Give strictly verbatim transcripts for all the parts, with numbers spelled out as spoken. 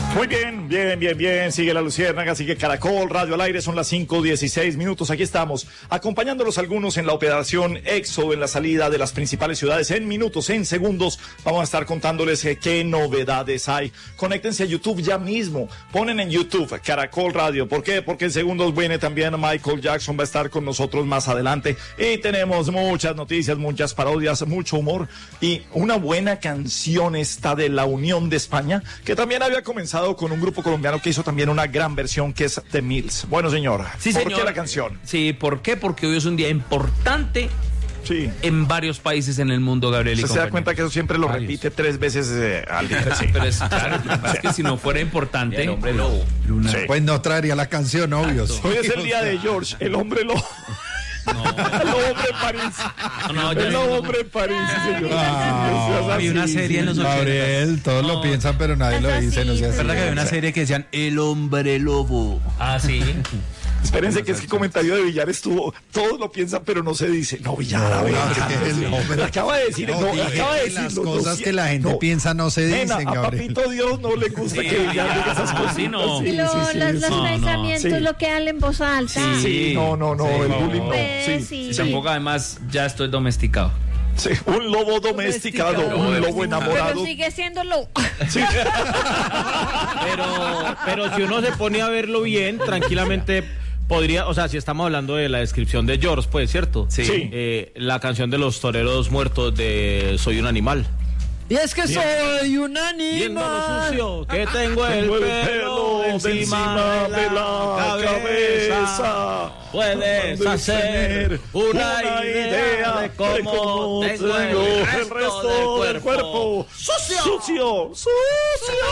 Muy bien, bien, bien, bien. Sigue la Luciérnaga, sigue Caracol, Radio al Aire. Son las cinco dieciséis minutos. Aquí estamos, acompañándolos algunos en la operación Éxodo, en la salida de las principales ciudades. En minutos, en segundos, vamos a estar contándoles eh, qué novedades hay. Conéctense a YouTube ya mismo. Ponen en YouTube Caracol Radio. ¿Por qué? Porque en segundos viene también Michael Jackson. Va a estar con nosotros más adelante. Y tenemos muchas noticias, muchas parodias, mucho humor. Y una buena canción esta de La Unión de España, que también había comenzado con un grupo colombiano que hizo también una gran versión, que es The Mills. Bueno, señor, sí, ¿por señor. qué la canción? Sí, ¿por qué? Porque hoy es un día importante sí. en varios países en el mundo, Gabriel. ¿Usted se da cuenta que eso siempre lo varios. repite tres veces eh, al día? Sí. Pero es, claro, es que si no fuera importante, el hombre lobo. Luna, sí. Pues no traería la canción, obvio. Hoy es el día de George, el hombre lobo. No. El hombre en París. No, no, el hombre en París, sí, señor. Ah, no, había una serie en los ochenta. Gabriel, todos no. lo piensan, pero nadie lo dice. No sé. Es verdad que había una serie que decían El hombre lobo. Ah, sí. Espérense que es que comentario de Villar estuvo, todos lo piensan pero no se dice. No, Villar, a ver, no, no, acaba de decir, no, no acaba de decir las cosas no, que la gente no, piensa no se dicen, nena, a Papito Dios no le gusta sí, que Villar diga esas cosas. Sí, no. Sí, lo, sí, sí, los, sí, los no, pensamientos no. lo que hablan en voz alta. Sí, sí, no, no, no, sí, el no, bullying no. Sí, sí, sí. Tampoco, además, ya estoy domesticado. Sí, un lobo domesticado, domesticado, un lobo enamorado. Pero sigue siendo lobo. Sí. pero, pero si uno se pone a verlo bien, tranquilamente podría, o sea, si estamos hablando de la descripción de George, pues, ¿cierto? Sí. sí. Eh, la canción de los toreros muertos de Soy un animal. Y es que Bien. soy un animal sucio, que tengo el, tengo el pelo, pelo encima, encima de la, de la cabeza. cabeza. Puedes hacer una, una idea de cómo, de cómo tengo, tengo el resto, el resto del, cuerpo. del cuerpo. ¡Sucio! ¡Sucio! ¡Sucio!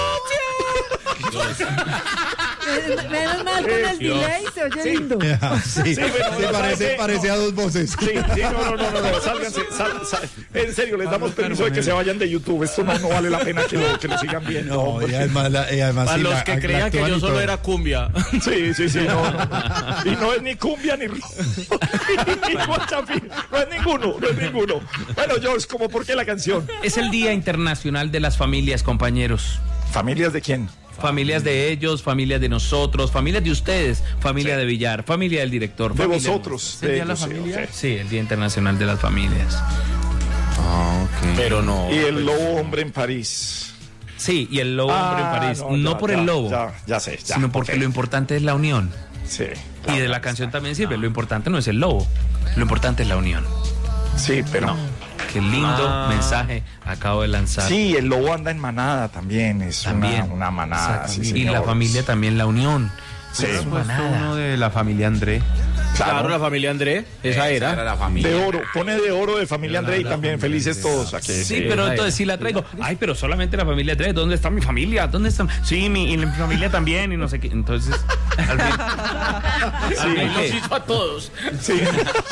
Menos mal con el delay se oye sí. lindo. Sí, sí, bueno, sí parece, parece no. a dos voces. Sí, sí, no, no, no, no, no. Sálganse, sal, sal. En serio, les damos permiso de que se vayan de YouTube. Esto no, no vale la pena que lo, que lo sigan viendo. No, y además, la, y además Para sí, los la, que la, creían la que yo solo era cumbia. Sí, sí, sí, no, no. Y no es ni cumbia ni ni guachapín. No es ninguno, no es ninguno. Bueno, George, ¿cómo por qué la canción? Es el Día Internacional de las Familias, compañeros. ¿Familias de quién? Familias de ellos, familias de nosotros, familias de ustedes, familia sí. de Villar, familia del director. De vosotros. ¿El Día de la Familia? Sí. sí, el Día Internacional de las Familias. Ah, ok. Pero no. Y el lobo hombre en París. Sí, y el lobo ah, hombre en París. No, no ya, por ya, el lobo, ya, ya sé, ya, sino porque okay. lo importante es la unión. Sí. Claro, y de la canción también sirve. No. Lo importante no es el lobo, lo importante es la unión. Sí, pero... No. Qué lindo ah. mensaje acabo de lanzar. Sí, el lobo anda en manada también, es también. Una, una manada. Sí, y la familia también, la unión. Sí. Es uno de la familia André. Claro, claro, la familia André, esa era. era la familia. De oro, pone de oro de familia André y también felices todos aquí. Sí, sí, pero entonces sí la traigo. Ay, pero solamente la familia André, ¿dónde está mi familia? ¿Dónde está? Sí, mi, y mi familia también y no sé qué. Entonces, al fin, sí, al fin los hizo a todos. Sí.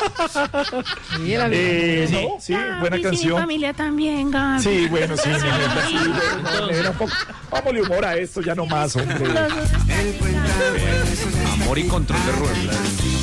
eh, sí, sí, buena canción. Mi familia también, Gaby. Sí, bueno, sí, sí, sí, sí. Vámonos humor a esto ya no más, hombre. Amor y control de ruedas.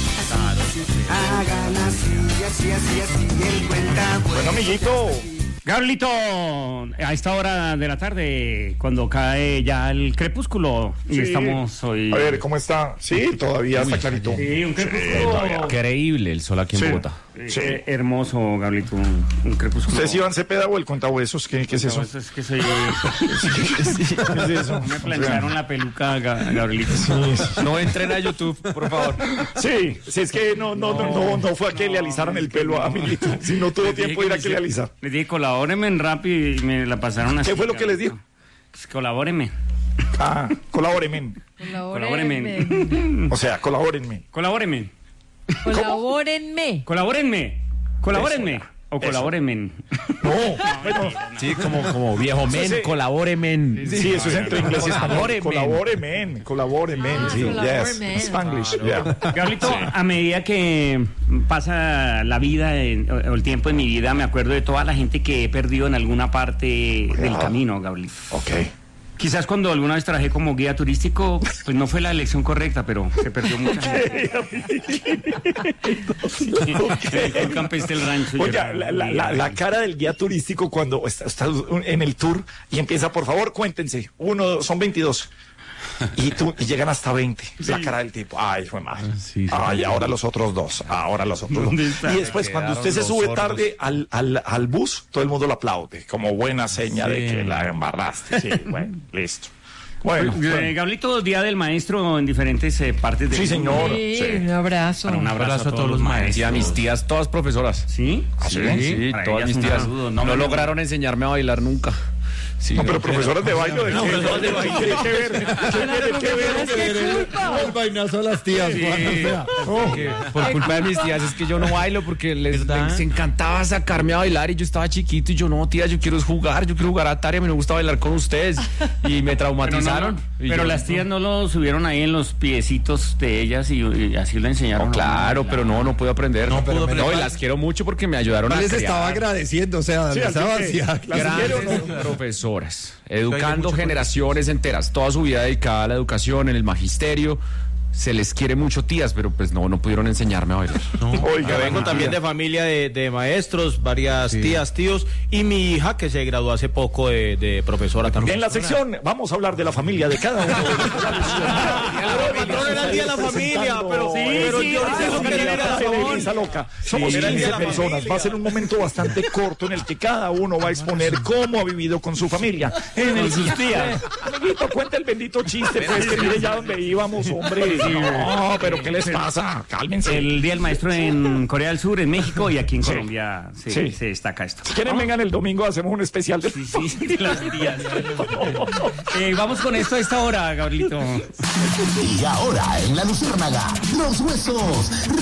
Bueno, amiguito. Gablito, a esta hora de la tarde, cuando cae ya el crepúsculo, y sí. estamos hoy... A ver, ¿cómo está? Sí, todavía Uy, está clarito. Sí, un crepúsculo... Sí, increíble el sol aquí en sí. Bogotá. Sí. Eh, hermoso, Gablito, un, un crepúsculo... ¿Usted es Iván Cepeda o el contahuesos? ¿Qué, qué es eso? Es que soy... ¿Qué es eso? Me plancharon la peluca, Gabrielito. Sí. No entren a YouTube, por favor. Sí, si es que no, no, no, no, no fue a que no, le alisaran el pelo a amiguito. Si no tuvo tiempo de ir a que le alisar. Le dije, colabóreme en rap y me la pasaron así. ¿Qué fue lo que les dijo? Pues, colabóreme. Ah, colabóreme. Colabóreme. O sea, colabórenme. Colabóreme. Colabórenme. Colabórenme. Colabórenme. O colabórenme. No, bueno. Sí, como, como viejo men, sí, sí. colabórenme. Sí, sí, eso es entre inglés y español. Colabórenme. Colabórenme. Ah, sí, yes. Spanglish. Claro. Yeah. Gablito, sí. A medida que pasa la vida en, o el tiempo en mi vida, me acuerdo de toda la gente que he perdido en alguna parte ah. del camino, Gablito. Ok. Quizás cuando alguna vez trabajé como guía turístico, pues no fue la elección correcta, pero se perdió mucha gente. Sí, el campestre del rancho. Oye, la, la, la, la cara del guía turístico cuando está, está en el tour y empieza, por favor, cuéntense. Uno, son veintidós. Y, tú, y llegan hasta veinte. Sí. La cara del tipo, ay, fue mal. Sí, sí, ay, sí. Ahora los otros dos, ahora los otros dos. Y después, cuando usted se sube sordos. tarde al, al, al bus, todo el mundo lo aplaude, como buena seña sí. de que la embarraste. Sí, bueno, listo. Bueno, bueno. Eh, Gablito, Día del Maestro en diferentes eh, partes del Sí, señor. Sí, sí. Un abrazo. Bueno, un abrazo, abrazo a todos los maestros. Y a mis tías, todas profesoras. ¿Sí? ¿Ah, sí? Sí, sí todas mis tías. Saludo, no, no lograron enseñarme a bailar nunca. Sí, no, pero profesoras de baile, ¿de no, profesoras de baile. ¿Qué tiene que ver? ¿Qué tiene que ver? El vainazo a las tías, sí. Juan, o sea. Oh. Por culpa de mis tías es que yo no bailo porque les, les encantaba sacarme a bailar y yo estaba chiquito y yo no, tía, yo quiero jugar, yo quiero jugar a Atari, a mí me gusta bailar con ustedes y me traumatizaron. Pero, no, pero yo, las tías no lo subieron ahí en los piecitos de ellas y, y así lo enseñaron. No, claro, pero no, no puedo aprender. No, pero no, y las quiero mucho porque me ayudaron a les criar. estaba agradeciendo, o sea, sí, les estaba hacia grandes profesoras, educando generaciones enteras, toda su vida dedicada a la educación, en el magisterio. Se les quiere mucho, tías, pero pues no, no pudieron enseñarme a bailar. No. Oiga, vengo también de familia de, de maestros, varias sí. tías, tíos, y mi hija que se graduó hace poco de, de profesora también. En la sección vamos a hablar de la familia de cada uno. El patrón era el día de la familia, pero sí, pero sí, yo sí, no tiene razón. Loca. Somos sí, quince personas. Va a ser un momento bastante corto en el que cada uno va a exponer cómo ha vivido con su familia. En el sus tías. Amiguito, cuenta el bendito chiste, pues, que mire ya dónde íbamos, hombre. No, pero ¿qué les pasa? Cálmense. El Día del Maestro en Corea del Sur, en México y aquí en Colombia sí. Se, sí. se destaca esto. Si quieren, vengan el domingo, hacemos un especial de, sí, sí, de las tías. eh, vamos con esto a esta hora, Gabrielito. Y ahora en La Luciérnaga, los huesos